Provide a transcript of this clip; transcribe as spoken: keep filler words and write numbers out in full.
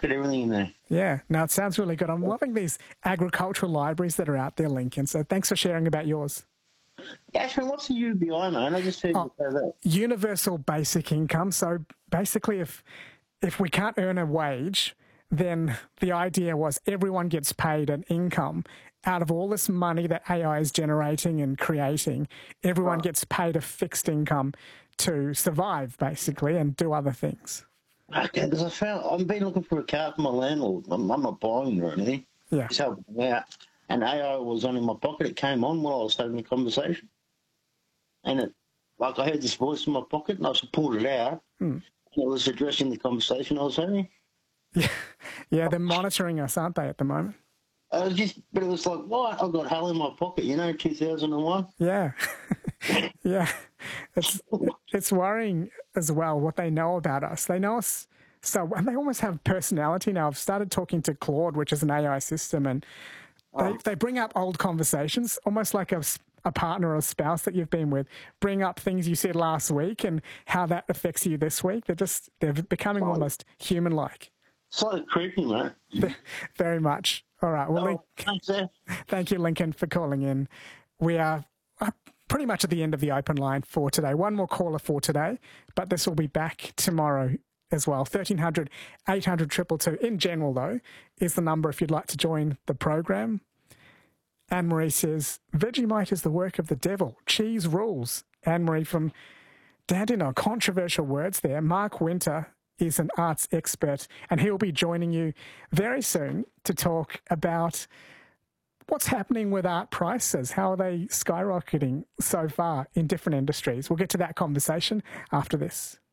Got everything in there. Yeah, no, it sounds really good. I'm loving these agricultural libraries that are out there, Lincoln. So thanks for sharing about yours. Ashman, what's the U B I, mate? I just heard Oh, you say that. Universal basic income. So basically, if if we can't earn a wage, then the idea was everyone gets paid an income out of all this money that A I is generating and creating. Everyone Right. gets paid a fixed income to survive, basically, and do other things. Okay, because I found I've been looking for a car for my landlord. I'm, I'm not buying or anything. Yeah. Just helping me out. And A I was on in my pocket. It came on while I was having a conversation. And it, like I heard this voice in my pocket, and I just pulled it out. Hmm. And it was addressing the conversation I was having. Yeah, yeah, they're monitoring us, aren't they, at the moment? I was just, but it was like, what? I've got hell in my pocket, you know, two thousand one. Yeah, yeah. It's it's worrying as well what they know about us. They know us so, and they almost have personality now. I've started talking to Claude, which is an A I system, and they Oh. they bring up old conversations, almost like a s- a partner or a spouse that you've been with. Bring up things you said last week and how that affects you this week. They're just they're becoming Oh. almost human-like. So creepy, mate. Very much. All right. Well, Oh, Link, thanks, Seth. thank you, Lincoln, for calling in. We are uh, pretty much at the end of the open line for today. One more caller for today, but this will be back tomorrow as well. thirteen hundred, eight hundred, two two two. In general, though, is the number if you'd like to join the program. Anne-Marie says, Vegemite is the work of the devil. Cheese rules. Anne-Marie from Dandenong. Controversial words there. Mark Winter is an arts expert, and he'll be joining you very soon to talk about what's happening with art prices. How are they skyrocketing so far in different industries? We'll get to that conversation after this.